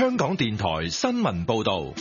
香港電台新聞報道。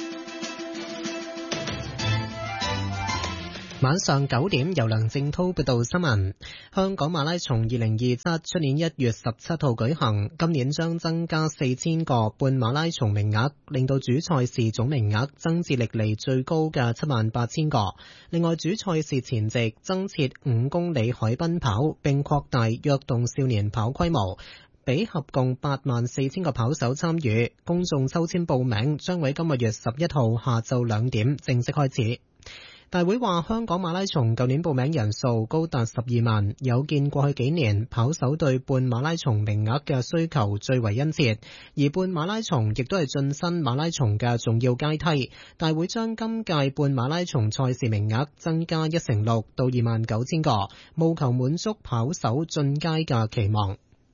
晚上9點，由梁正濤報道新聞。香港馬拉松2027出年1月17號舉行，今年將增加4000個半馬拉松名額，令到主賽事總名額增至歷嚟最高嘅78000個。另外，主賽事前夕增設5公里海濱跑，並擴大躍動少年跑規模，俾合共84000個跑手參與。公眾抽籤報名將喺今個月11號下晝2點正式開始。大會話，香港馬拉松舊年報名人數高達12萬，有見過去幾年跑手對半馬拉松名額嘅需求最為殷切，而半馬拉松亦都係晉身馬拉松嘅重要階梯。大會將今屆半馬拉松賽事名額增加1成6到29000個，務求滿足跑手進階嘅期望。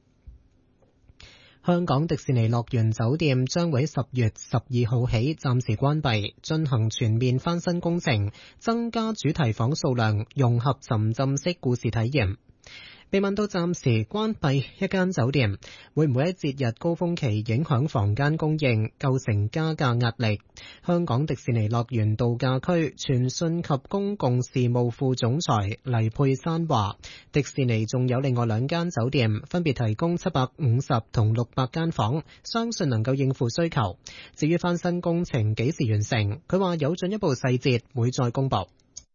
香港迪士尼樂園酒店將喺10月12號起暫時關閉，進行全面翻新工程，增加主題房數量，融合沉浸式故事體驗。被問到暫時關閉一間酒店會唔會喺節日高峰期影響房間供應，構成加價壓力，香港迪士尼樂園度假區傳訊及公共事務副總裁黎佩珊話，迪士尼仲有另外2間酒店，分別提供750同600間房，相信能夠應付需求。至於翻新工程幾時完成，佢話有進一步細節會再公佈。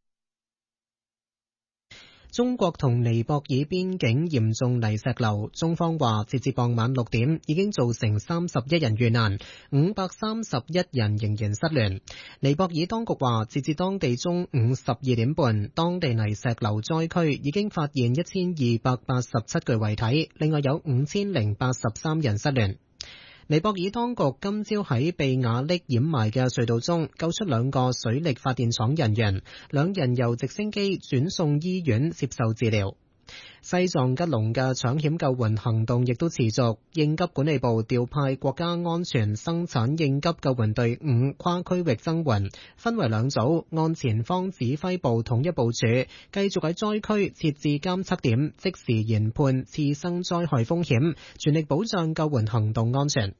中國同尼泊爾邊境嚴重泥石流，中方話截至傍晚6點已經造成31人遇難，531人仍然失聯。尼泊爾當局話截至當地中午12點半，當地泥石流災區已經發現1287具遺體，另外有5083人失聯。尼泊爾當局今朝喺被瓦礫掩埋嘅隧道中救出2個水力發電廠人員，2人由直升機轉送醫院接受治療。西藏吉隆嘅搶險救援行動亦都持續，應急管理部調派國家安全生產應急救援隊伍跨區域增援，分為2組，按前方指揮部統一部署，繼續喺災區設置監測點，即時研判次生災害風險，全力保障救援行動安全。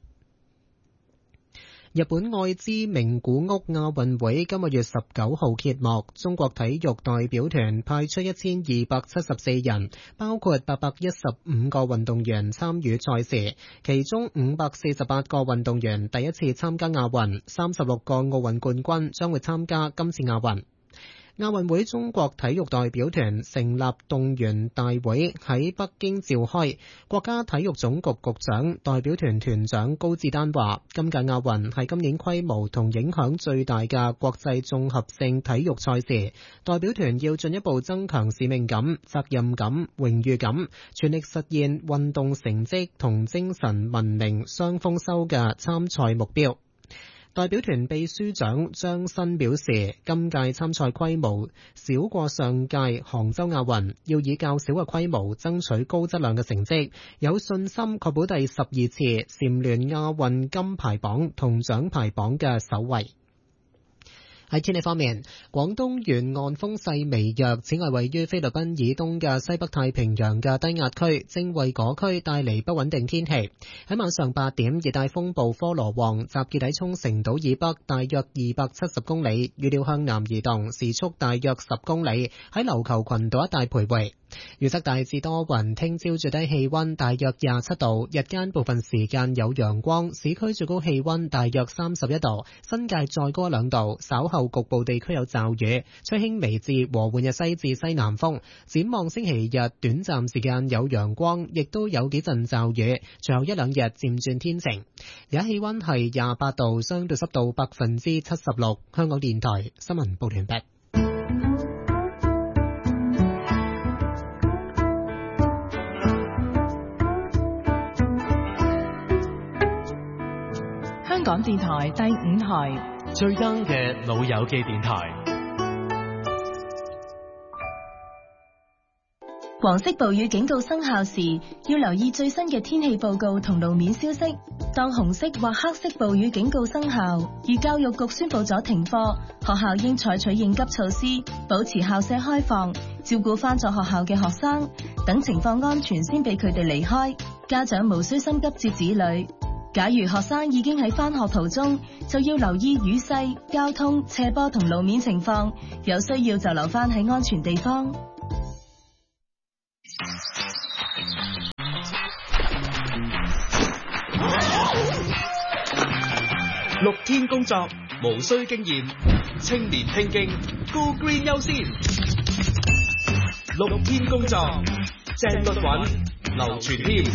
日本愛知名古屋亞運會今個月19號揭幕，中國體育代表團派出1274人，包括815個運動員參與賽事，其中548個運動員第一次參加亞運，36個奧運冠軍將會參加今次亞運。亞運會中國體育代表團成立動員大會喺北京召開，國家體育總局局長、代表團團長高志丹話，今屆亞運係今年規模同影響最大嘅國際綜合性體育賽事，代表團要進一步增強使命感、責任感、榮譽感，全力實現運動成績同精神文明雙豐收嘅參賽目標。代表團秘書長張新表示，今屆參賽規模少過上屆杭州亞運，要以較小嘅規模爭取高質量嘅成績，有信心確保第12次蟬聯亞運金牌榜同獎牌榜嘅首位。喺天氣方面，廣東沿岸風勢微弱，此外位於菲律賓以東嘅西北太平洋嘅低壓區正為嗰區帶嚟不穩定天氣。喺晚上8點，熱帶風暴科羅旺集結喺沖繩島以北大約270公里，預料向南移動，時速大約10公里，喺琉球群島一帶徘徊。預測大致多雲，聽朝最低氣溫大約27度，日間部分時間有陽光，市區最高氣溫大約31度，新界再高1-2度，稍後局部地區有驟雨，吹輕微至和緩嘅西至西南風。展望星期日，短暫時間有陽光，亦都有幾陣驟雨，隨後1-2日漸轉天晴。而家氣溫係28度，相對濕度76%。香港電台新聞報完畢。 香港電台第5台最 young 嘅老友記電台。 黃色暴雨警告生效時，要留意最新嘅天氣報告同路面消息。當紅色或黑色暴雨警告生效，而教育局宣布咗停課，學校應採取應急措施，保持校舍開放，照顧返咗學校嘅學生，等情況安全先俾佢哋離開。家長無需心急接子女。 假如學生已經喺返學途中，就要留意雨勢、交通、斜坡同路面情況，有需要就留返喺安全地方。 綠天工作無需經驗，青年拼勁 Go Green 優先。綠天工作鄭律韻、劉傳謙。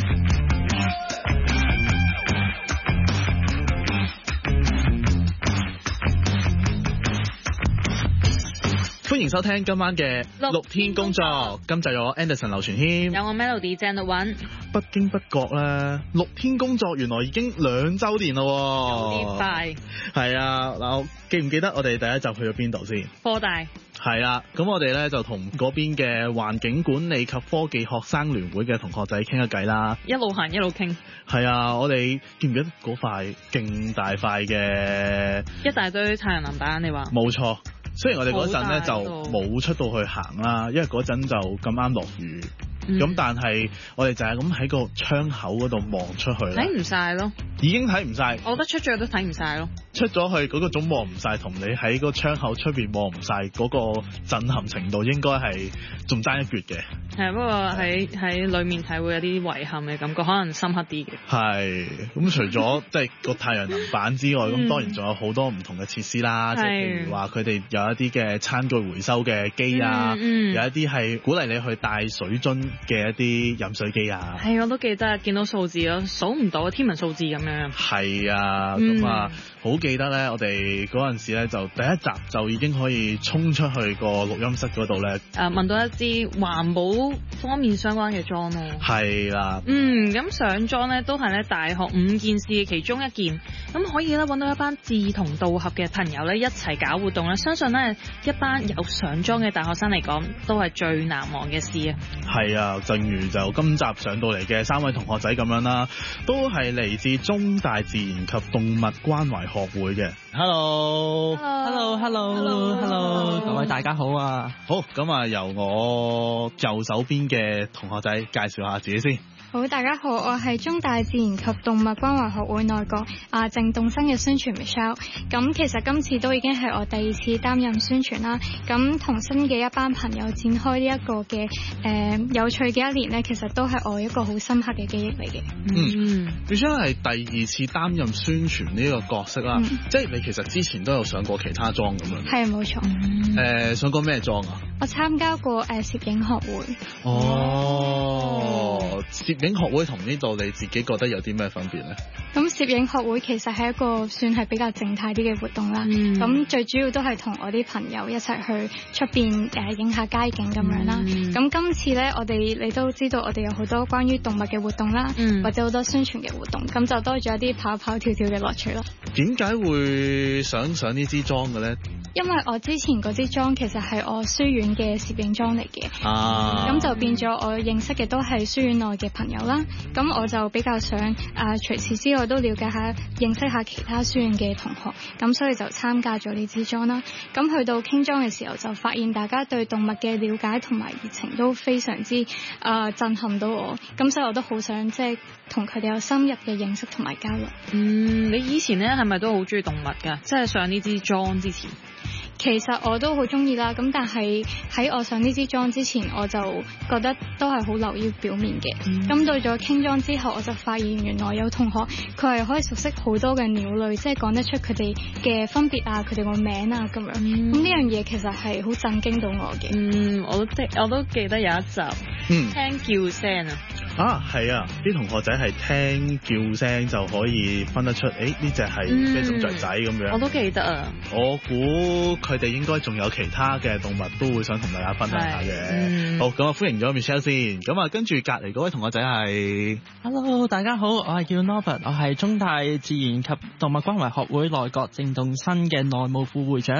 歡迎收聽今晚嘅綠天工作，今集有我 Anderson 劉傳謙， 有我 Melody 鄭律韻。 不經不覺咧，綠天工作原來已經2週年咯， 有啲快。 係啊，嗱，記唔記得我哋第一集去咗邊度先？ 科大。 係啦，咁我哋咧就同嗰邊嘅環境管理及科技學生聯會嘅同學仔傾下偈啦， 一路行一路傾。 係啊，我哋記唔記得嗰塊勁大塊嘅一大堆太陽能板？你話？ 冇錯。雖然我哋嗰陣咧就冇出到去行啦，因為嗰陣就咁啱落雨，咁但係我哋就係咁喺個窗口嗰度望出去， 睇唔晒咯， 已經睇唔晒。我覺得出咗去都睇唔晒咯。 出咗去嗰個種望唔晒，同你喺個窗口出邊望唔晒嗰個震撼程度，應該係仲爭一橛嘅。係， 不過喺裏面睇會有啲遺憾嘅感覺，可能深刻啲嘅。 係，咁除咗即係個太陽能板之外，咁當然仲有好多唔同嘅設施啦，即係譬如話佢哋有一啲嘅餐具回收嘅機啊，有一啲係鼓勵你去帶水樽嘅一啲飲水機啊。 係，我都記得見到數字咯，數唔到天文數字咁樣。 係啊，咁啊好記得咧，我哋嗰陣時咧就第一集就已經可以衝出去個錄音室嗰度咧， 問到一支環保方面相關嘅裝咯。 係啦。 咁上裝咧都係咧大學5件事嘅其中一件，咁可以咧揾到一班志同道合嘅朋友咧一齊搞活動咧，相信咧一班有上裝嘅大學生嚟講都係最難忘嘅事啊。 係啊，正如就今集上到嚟嘅3位同學仔咁樣啦，都係嚟自中大自然及動物關懷學會嘅。 Hello，各位大家好啊！ 好，咁啊由我右手邊嘅同學仔介紹下自己先。 好，大家好，我係中大自然及動物關懷學會內閣鄭棟生嘅宣傳 Michelle。咁其實今次都已經係我第2次擔任宣傳啦。咁同新嘅一班朋友展開呢一個嘅有趣嘅一年呢，其實都係我一個好深刻嘅記憶嚟嘅。 Michelle 係第2次擔任宣傳呢個角色啦，即係你其實之前都有上過其他莊咁樣。 係，冇錯。 上過咩莊啊？ 我參加過攝影學會。 攝影學會同呢度你自己覺得有啲咩分別呢？ 咁攝影學會其實係一個算係比較靜態啲嘅活動啦。咁最主要都係同我啲朋友一齊去出邊影下街景咁樣啦。咁今次呢，你都知道我哋有好多關於動物嘅活動啦，或者好多宣傳嘅活動，咁就多咗一啲跑跑跳跳嘅樂趣咯。 點解會想上呢支莊嘅呢？ 因為我之前嗰支莊其實係我書院嘅攝影莊嚟嘅，咁就變咗我認識嘅都係書院內嘅朋友啦。咁我就比較想除此之外都了解下、認識下其他書院嘅同學，咁所以就參加咗呢支莊啦。咁去到傾莊嘅時候，就發現大家對動物嘅了解同埋熱情都非常之震撼到我，咁所以我都好想即係同佢哋有深入嘅認識同埋交流。 你以前咧係咪都好中意動物㗎？即係上呢支莊之前。 其實我都好中意啦，咁但係喺我上呢支莊之前，我就覺得都係好流於表面嘅。咁到咗傾莊之後，我就發現原來有同學佢係可以熟悉好多嘅鳥類，即係講得出佢哋嘅分別啊，佢哋個名啊咁樣。咁呢樣嘢其實係好震驚到我嘅。 我都記得有一集聽叫聲啊。 係啊，啲同學仔係聽叫聲就可以分得出，呢隻係咩種雀仔咁樣。 我都記得啊。我估佢哋應該仲有其他嘅動物都會想同大家分享下嘅。好，咁啊歡迎咗 Michelle 先。咁啊跟住隔離嗰位同學仔係 Hello， 大家好，我係叫 Norbert， 我係中大自然及動物關懷學會內閣鄭棟生嘅內務副會長。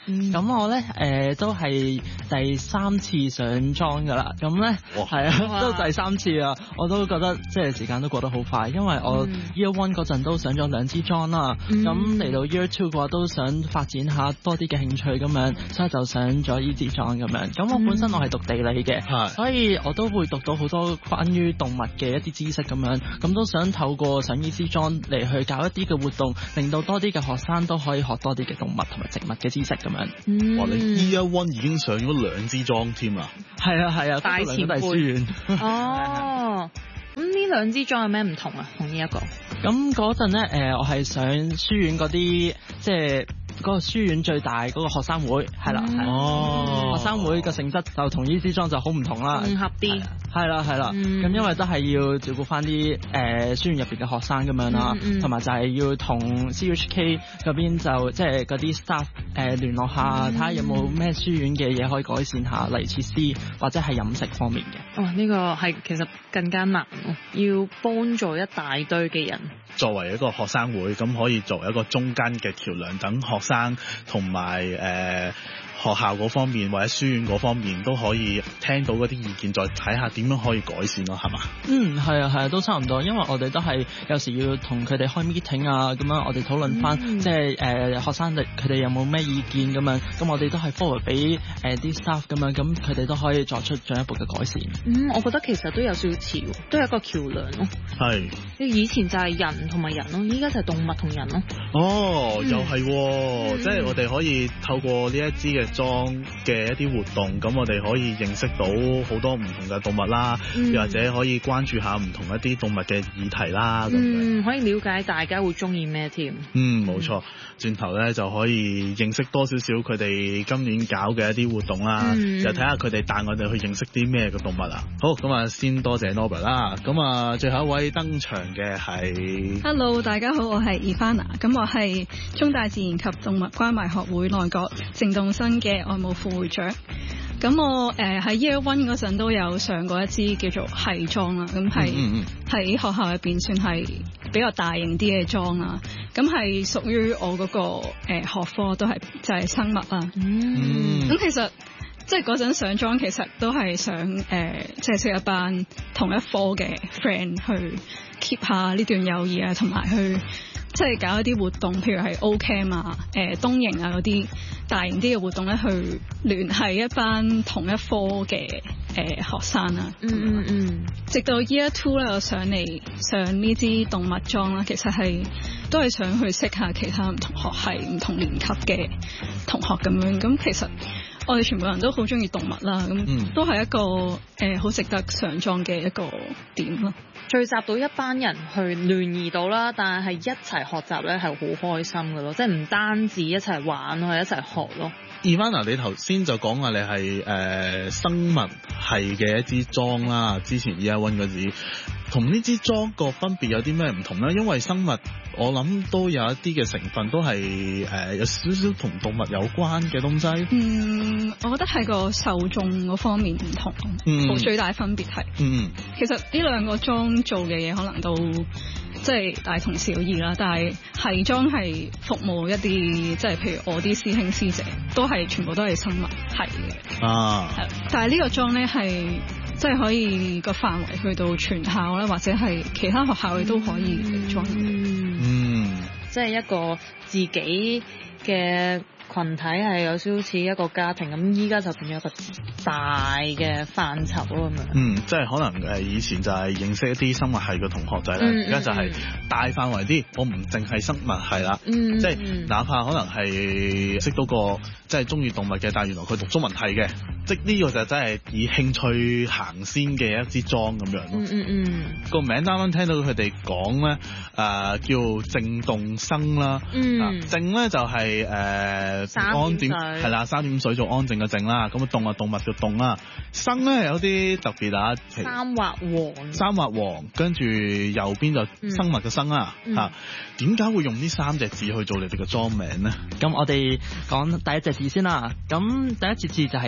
咁我咧都係第3次上妝㗎啦。咁咧係啊，都第3次啊，我都覺得即係時間都過得好快，因為我 Year 1嗰陣都上咗2支妝啦。咁嚟到 Year 2嘅話，都想發展下多啲嘅興趣咁樣，所以就上咗呢支妝咁樣。咁我本身我係讀地理嘅，所以我都會讀到好多關於動物嘅一啲知識咁樣。咁都想透過上呢支妝嚟去搞一啲嘅活動，令到多啲嘅學生都可以學多啲嘅動物同埋植物嘅知識咁樣。 哇！你 Year 1已經上咗2支妝添啊！係啊， 大前輩書院。 哦，咁呢2支妝有咩唔同啊？同呢一個？ 咁嗰陣咧，我係上書院嗰啲，即係嗰個書院最大嗰個學生會，係啦。學生會嘅性質就同呢支妝就好唔同啦， 混合啲。 係啦，咁因為都係要照顧翻啲書院入邊嘅學生咁樣啦，同埋就係要同 CHK 嗰邊就即係嗰啲 staff 聯絡下，睇下有冇咩書院嘅嘢可以改善下，例如設施或者係飲食方面嘅。 哇！呢個係其實更加難，要幫助一大堆嘅人。 作為一個學生會，咁可以作為一個中間嘅橋梁，等學生同埋學校嗰方面或者書院嗰方面都可以聽到嗰啲意見，再睇下點樣可以改善咯，係嘛？ 係啊，都差唔多，因為我哋都係有時要同佢哋開 meeting 啊，咁樣我哋討論翻，即係學生佢哋有冇咩意見咁樣，咁我哋都係 forward 俾啲 staff 咁樣，咁佢哋都可以作出進一步嘅改善。 我覺得其實都有少少似，都係一個橋梁咯。 係。 以前就係人同埋人咯，依家就係動物同人咯。 又係，即係我哋可以透過呢一支嘅妝嘅一啲活動，咁我哋可以認識到好多唔同嘅動物啦，又或者可以關注下唔同一啲動物嘅議題啦。 可以了解大家會中意咩添。 冇錯，轉頭咧就可以認識多少少佢哋今年搞嘅一啲活動啦，就睇下佢哋帶我哋去認識啲咩嘅動物啊。好，咁啊先多謝 Norbert 啦。咁啊最後一位登場嘅係 Hello， 大家好，我係 Ivana。咁我係中大自然及動物關懷學會內閣靜動生嘅外務副會長。咁我喺 Year 1嗰陣都有上過一支叫做係妝啦，咁係喺學校入邊算係比較大型啲嘅妝啦。咁係屬於我嗰個學科都係就係生物啦。咁其實即係嗰陣上妝其實都係想即係識一班同一科嘅 friend 去 keep 下呢段友誼啊，同埋去即係搞一啲活動，譬如係 O-Camp 啊、東營啊嗰啲大型啲嘅活動咧，去聯繫一班同一科嘅學生啊。直到 Year 2咧，我上嚟上呢支動物妝啦，其實都係想去識下其他唔同學系、唔同年級嘅同學咁樣。咁其實我哋全部人都好中意動物啦，咁都係一個好值得上妝嘅一個點咯。 聚集到一班人去聯誼到啦，但係一齊學習咧係好開心嘅咯，即係唔單止一齊玩，係一齊學咯。 Ivana， 你頭先就講話你係生物系嘅一支妝啦，之前 Year 1嗰支，同呢支妝個分別有啲咩唔同咧？因為生物我諗都有一啲嘅成分都係有少少同動物有關嘅東西。 我覺得係個受眾嗰方面唔同，最大分別係。其實呢兩個妝做嘅嘢可能都即係大同小異啦，但係係妝係服務一啲即係譬如我啲師兄師姐都係全部都係生物系嘅。係，但係呢個妝咧係即係可以個範圍去到全校啦，或者係其他學校嘅都可以嚟 join。 即係一個自己嘅群體係有少少似一個家庭咁，依家就變咗一個大嘅範疇咯咁樣。 即係可能以前就係認識一啲生物系嘅同學仔咧，而家就係大範圍啲，我唔淨係生物系啦，即係哪怕可能係識到個即係中意動物嘅，但係原來佢讀中文系嘅，即係呢個就真係以興趣行先嘅一支妝咁樣咯。個名啱啱聽到佢哋講咧，叫靜動生啦。靜咧就係安點係啦，3點水做安靜嘅靜啦。咁動物嘅動啦。生咧有啲特別啊， 三畫黃，跟住右邊就生物嘅生啦。點解會用呢3隻字去做你哋嘅妝名咧？ 咁我哋講第一隻字先啦。咁第一隻字就係靜啦。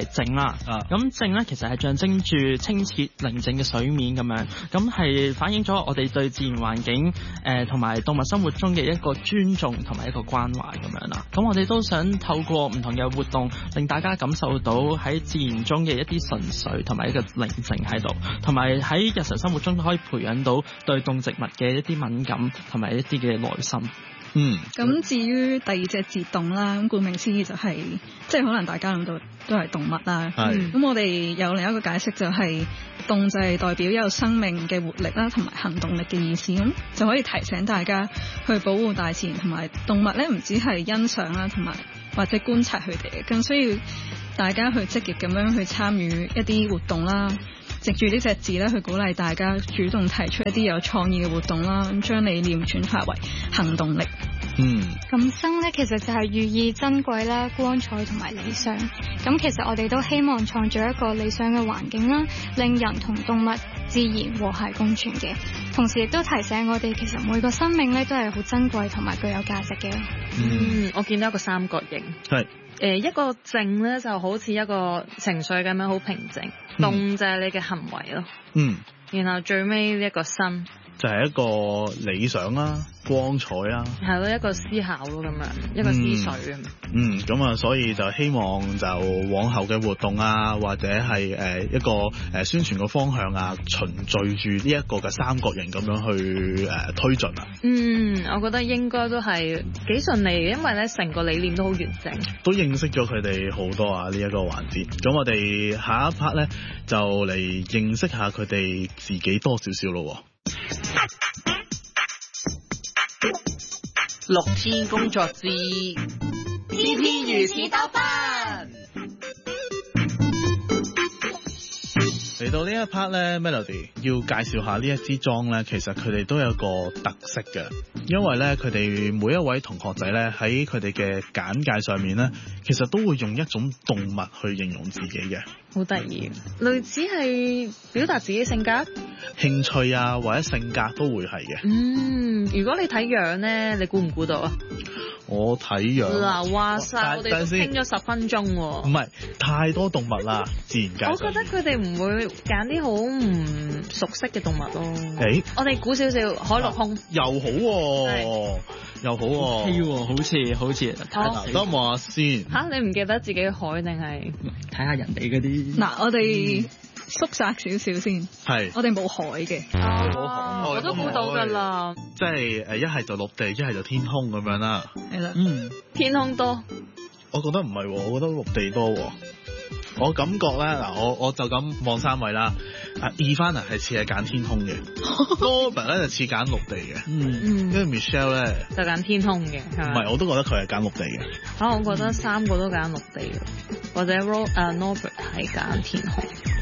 啦。咁靜咧其實係象徵住清澈寧靜嘅水面咁樣，咁係反映咗我哋對自然環境同埋動物生活中嘅一個尊重同埋一個關懷咁樣啦。咁我哋都想透過唔同嘅活動，令大家感受到喺自然中嘅一啲純粹同埋一個寧靜喺度，同埋喺日常生活中都可以培養到對動植物嘅一啲敏感同埋一啲嘅耐心。 咁至於第二隻字動啦，咁顧名思義就係即係可能大家諗到都係動物啦。咁我哋有另一個解釋就係動就係代表有生命嘅活力啦，同埋行動力嘅意思。咁就可以提醒大家去保護大自然同埋動物咧，唔止係欣賞啦，同埋或者觀察佢哋，更需要大家去積極咁樣去參與一啲活動啦。藉住呢隻字咧，去鼓勵大家主動提出一啲有創意嘅活動啦，咁將理念轉化為行動力。 咁生咧其實就係寓意珍貴啦、光彩同埋理想。咁其實我哋都希望創造一個理想嘅環境啦，令人同動物、自然和諧共存嘅。同時亦都提醒我哋，其實每個生命咧都係好珍貴同埋具有價值嘅。 我見到一個三角形。一個靜咧就好似一個情緒咁樣好平靜，動就係你嘅行為咯。然後最尾呢一個生就係一個理想啦、光彩啦， 係咯，一個思考咯咁樣，一個思緒啊。 咁啊，所以就希望就往後嘅活動啊，或者係一個宣傳嘅方向啊，循序住呢一個嘅三角形咁樣去推進啊。 我覺得應該都係幾順利嘅，因為咧成個理念都好完整， 都認識咗佢哋好多啊呢一個環節。咁我哋下一 part 咧就嚟認識下佢哋自己多少少咯。 6天工作之天天如此多班。 嚟到呢一 part 咧 ，Melody 要介紹下呢一支裝咧，其實佢哋都有個特色嘅，因為咧佢哋每一位同學仔咧喺佢哋嘅簡介上面咧，其實都會用一種動物去形容自己嘅， 好得意，類似係表達自己性格、 興趣啊或者性格都會係嘅。 如果你睇樣咧，你估唔估到啊？ 我睇樣嗱，話晒我哋傾咗10分鐘喎。 唔係太多動物啦，自然界。 我覺得佢哋唔會揀啲好唔熟悉嘅動物咯。我哋估少少海陸空。又好喎，又好喎。 好似等我望下先。 你唔記得自己海定係睇下人哋嗰啲？ 嗱，我哋縮窄少少先。我哋冇海嘅。 我都估到㗎啦。 即係一係就陸地，一係就天空咁樣啦。 係啦。 天空多。 我覺得唔係喎，我覺得陸地多喎。我感覺咧，嗱，我就咁望三位啦。Ivana 係似係揀天空嘅，Norbert 咧就似揀陸地嘅，跟住 Michelle 咧就揀天空嘅，係咪？ 唔係，我都覺得佢係揀陸地嘅。 我覺得3個都揀陸地嘅，或者 Norbert 係揀天空。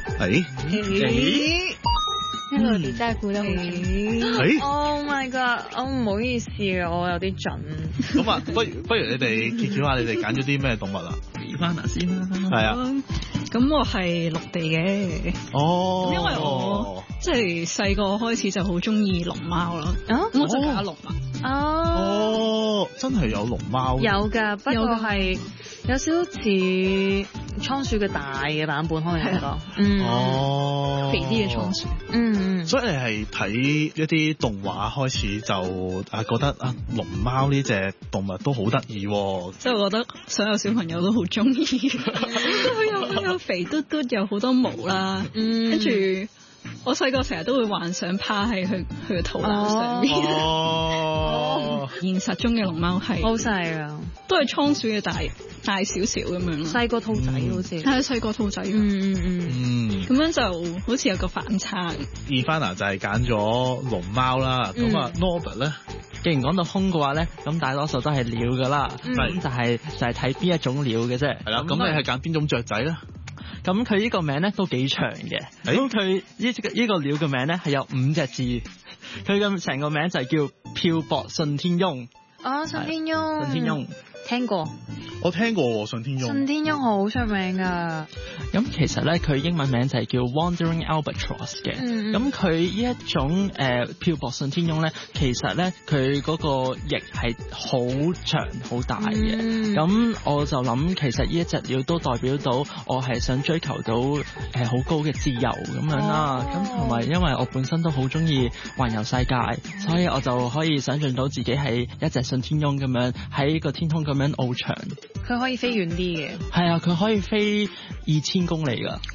Melody 真係估得好準。 Oh my god！ 唔好意思啊，我有啲準。 咁啊，不如你哋揭曉下你哋揀咗啲咩動物啊？Ivana 先啦。係啊。 咁我係陸地嘅。因為我即係細個開始就好中意龍貓啦。我就揀龍貓。 真係有龍貓。 有㗎，不過係有少少似倉鼠嘅大嘅版本，可以咁講。 肥啲嘅倉鼠。 所以你係睇一啲動畫開始就覺得龍貓呢隻動物都好得意喎。 即係我覺得所有小朋友都好中意。佢有肥嘟嘟，有好多毛啦。跟住我細個成日都會幻想趴喺佢嘅肚腩上面。現實中嘅龍貓係好細啊， 都係倉鼠嘅大少少咁樣咯。 細個兔仔好似係細個兔仔。咁樣就好似有個反差。 Ivana 就係揀咗龍貓啦。咁Norbert 咧， 既然講到空嘅話咧，咁大多數都係鳥噶啦。咁就係睇邊一種鳥嘅啫。 係啦。咁你係揀邊種雀仔咧？ 咁佢呢個名咧都幾長嘅。咁佢呢個鳥嘅名咧係有5隻字。佢嘅成個名就係叫漂泊信天翁。 信天翁。 聽過。 我聽過信天翁。 信天翁好出名㗎。 咁其實咧，佢英文名就係叫 Wandering Albatross 嘅。咁佢呢一種漂泊信天翁咧，其實咧佢嗰個翼係好長好大嘅。咁我就諗，其實呢一隻鳥都代表到我係想追求到好高嘅自由咁樣啦。咁同埋因為我本身都好中意環遊世界，所以我就可以想象到自己係一隻信天翁咁樣喺個天空咁樣翱翔。 佢可以飛遠啲嘅。係啊，佢可以飛2000公里㗎。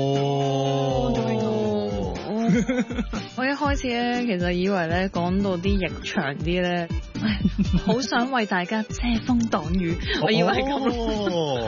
我一開始咧，其實以為咧講到啲翼長啲咧，好想為大家遮風擋雨。我以為係咁。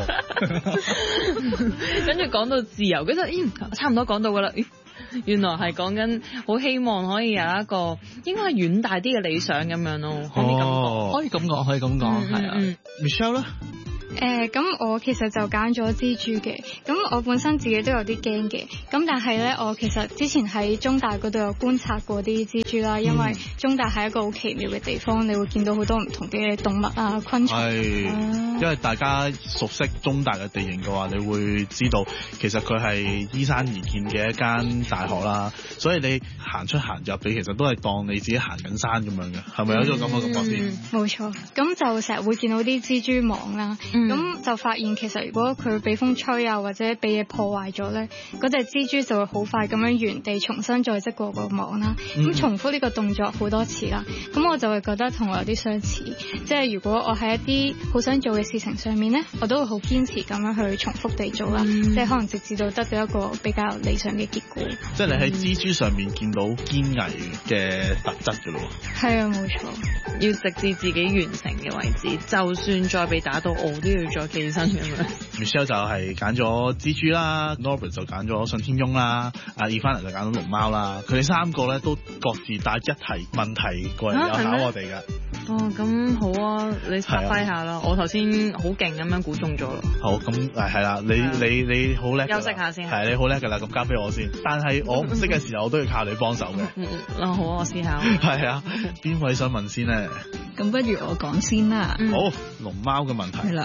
跟住講到自由，跟住差唔多講到㗎啦。原來係講緊好希望可以有一個應該係遠大啲嘅理想咁樣咯。可以咁講，係啊。 Michelle 咧？ 咁我其實就揀咗蜘蛛嘅，咁我本身自己都有啲驚嘅，咁但係咧我其實之前喺中大嗰度有觀察過啲蜘蛛啦，因為中大係一個好奇妙嘅地方，你會見到好多唔同嘅動物啊、昆蟲。因為大家熟悉中大嘅地形嘅話，你會知道其實佢係依山而建嘅一間大學啦，所以你行出行入，你其實都係當你自己行緊山咁樣嘅，係咪有種咁嘅感覺先？ 冇錯，咁就成日會見到啲蜘蛛網啦。咁就發現其實如果佢俾風吹啊，或者俾嘢破壞咗咧，嗰隻蜘蛛就會好快咁樣原地重新再織過個網啦。咁重複呢個動作好多次啦，咁我就會覺得同我有啲相似。即係如果我喺一啲好想做嘅事情上面咧，我都會好堅持咁樣去重複地做啦。即係可能直至到得到一個比較理想嘅結果。 即係你喺蜘蛛上面見到堅毅嘅特質㗎咯。係啊，冇錯。 要直至自己完成嘅位置，就算再被打到我都要再寄身咁樣。 Michelle 就係揀咗蜘蛛啦 ，Norbert 就揀咗信天翁啦，阿 Ivana 就揀咗龍貓啦。佢哋三個咧都各自帶一題問題過嚟有考我哋㗎。 咁好啊，你發揮下啦。我頭先好勁咁樣估中咗咯。好， 咁係啦，你好叻。 休息下先。 係你好叻㗎啦，咁交俾我先。但係我唔識嘅時候，我都要靠你幫手嘅。 好，我思考。 係啊，邊位想問先咧？ 咁不如我講先啦。 好，龍貓嘅問題。 係啦。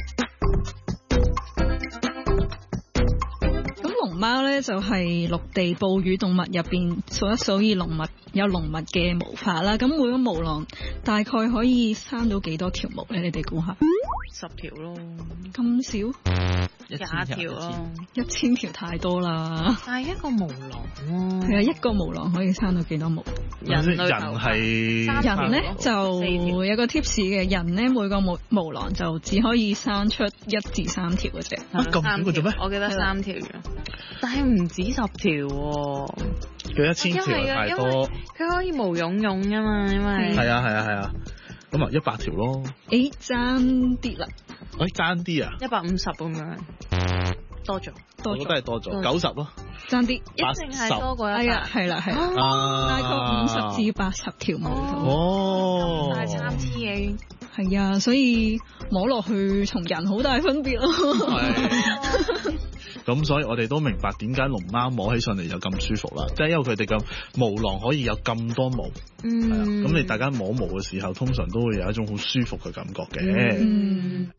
龍貓咧就係陸地哺乳動物入邊數一數二有濃密嘅毛髮啦。咁每個毛囊大概可以生到幾多條毛咧？你哋估下 ？10條咯。咁少 ？20條咯。 1000條太多啦。 但係一個毛囊喎。 係啊，一個毛囊可以生到幾多毛？ 人咧就有個 tips 嘅，人咧每個毛囊就只可以生出1至3條嘅啫。 咁少嘅做咩？ 我記得3條嘅，但係唔止10條喎。 佢1000條太多。 佢可以毛茸茸㗎嘛，因為係啊。咁啊100條咯。 爭啲啦。 爭啲啊 ？150咁樣。多咗。 我覺得係多咗90咯。 爭啲， 一定係多過100。 係啦，大概50至80條毛。 大參差嘅。 係啊，所以摸落去同人好大分別咯。 咁所以我哋都明白點解龍貓摸起上嚟就咁舒服啦，即係因為佢哋嘅毛囊可以有咁多毛。係啊，咁你大家摸毛嘅時候，通常都會有一種好舒服嘅感覺嘅。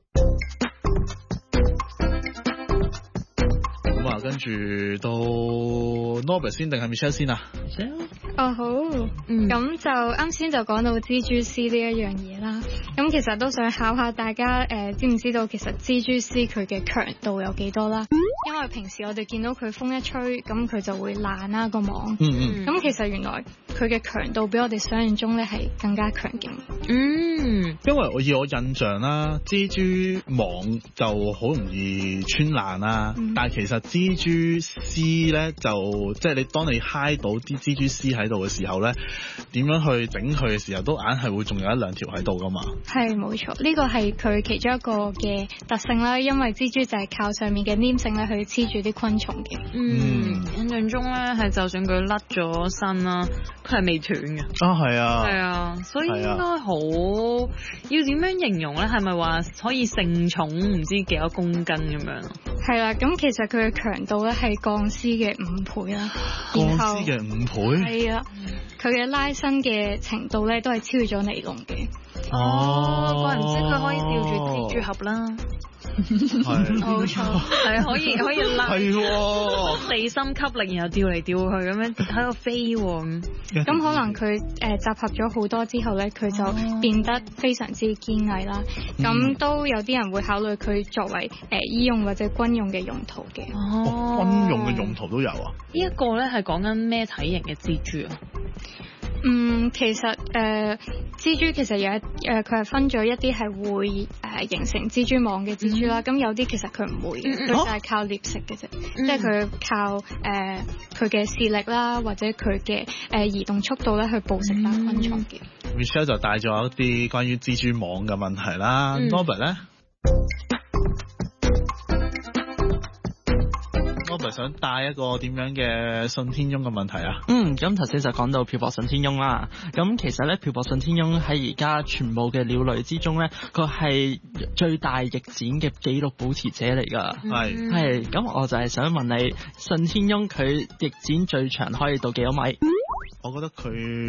咁啊，跟住到 Norbert 先定係 Michelle 先啊？ 好，咁就啱先就講到蜘蛛絲呢一樣嘢啦。咁其實都想考下大家，知唔知道其實蜘蛛絲佢嘅強度有幾多啦？因為平時我哋見到佢風一吹，咁佢就會爛啦個網。咁其實原來佢嘅強度比我哋想象中咧係更加強勁。 因為以我印象啦，蜘蛛網就好容易穿爛啦，但係其實蜘蛛絲咧就即係你當你揩到啲蜘蛛絲喺度嘅時候咧，點樣去整佢嘅時候都硬係會仲有1-2條喺度噶嘛。係冇錯，呢個係佢其中一個嘅特性啦，因為蜘蛛就係靠上面嘅黏性咧去黐住啲昆蟲嘅。印象中咧係就算佢甩咗身啦，佢係未斷嘅。係啊，所以應該好要點樣形容咧？係咪話可以承重唔知幾多公斤咁樣？係啦，咁其實佢嘅強度咧係鋼絲嘅5倍啦。 鋼絲嘅5倍？ 係啊，佢嘅拉伸嘅程度咧都係超越咗尼龍嘅。 哦，怪唔知佢可以吊住蜘蛛俠啦。係，冇錯，係可以拉，係地心吸力，然後吊嚟吊去咁樣喺度飛喎。咁可能佢集合咗好多之後咧，佢就變得非常之堅毅啦。咁都有啲人會考慮佢作為醫用或者軍用嘅用途嘅。 哦，軍用嘅用途都有啊？ 呢一個咧係講緊咩體型嘅蜘蛛啊？ 其實蜘蛛其實有佢係分咗一啲係會形成蜘蛛網嘅蜘蛛啦，咁有啲其實佢唔會嘅，佢就係靠獵食嘅啫，即係佢靠佢嘅視力啦，或者佢嘅移動速度咧去捕食翻昆蟲嘅。 Michelle 就帶咗一啲關於蜘蛛網嘅問題啦，Norbert 咧？Norbert 想帶一個點樣嘅信天翁嘅問題啊？ 咁頭先就講到漂泊信天翁啦。咁其實咧，漂泊信天翁喺而家全部嘅鳥類之中咧，佢係最大翼展嘅紀錄保持者嚟㗎。係。咁我就係想問你，信天翁佢翼展最長可以到幾多米？ 我覺得佢